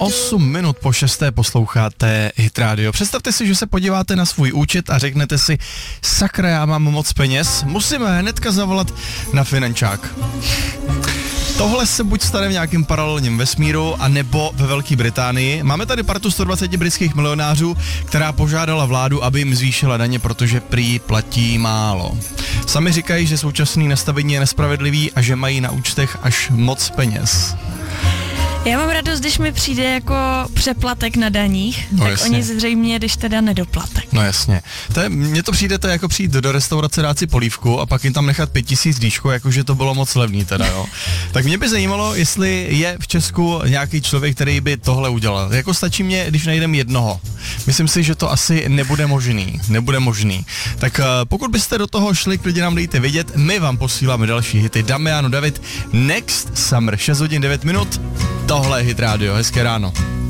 8 minut po 6. posloucháte Hit Radio. Představte si, že se podíváte na svůj účet a řeknete si, sakra, já mám moc peněz, musíme hnedka zavolat na finančák. Tohle se buď stane v nějakém paralelním vesmíru, anebo ve Velké Británii. Máme tady partu 120 britských milionářů, která požádala vládu, aby jim zvýšila daně, protože prý platí málo. Sami říkají, že současný nastavení je nespravedlivý a že mají na účtech až moc peněz. Já mám radost, když mi přijde jako přeplatek na daních, no tak jasně. oni zřejmě, když teda nedoplatek. No jasně. Mně to přijde to jako přijít do restaurace, dát si polívku a pak jim tam nechat 5000 dýško, jakože to bylo moc levný teda, jo. Tak mě by zajímalo, jestli je v Česku nějaký člověk, který by tohle udělal. Jako stačí mě, když najdem jednoho. Myslím si, že to asi nebude možný. Tak pokud byste do toho šli, klidně nám dejte vědět, my vám posíláme další hity. Damiano David, Next Summer, 6 hodin 9 minut. Tohle je Hit Radio, hezké ráno.